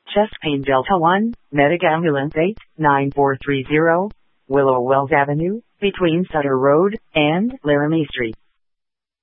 Chest pain Delta 1, Medic Ambulance 89430, Willow Wells Avenue, between Sutter Road and Laramie Street.